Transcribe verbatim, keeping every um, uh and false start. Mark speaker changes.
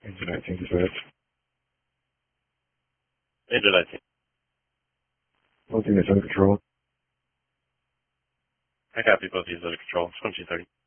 Speaker 1: Engine nineteen dispatch.
Speaker 2: Engine nineteen.
Speaker 1: Both units under control.
Speaker 2: I copy both units under control. twenty-two thirty.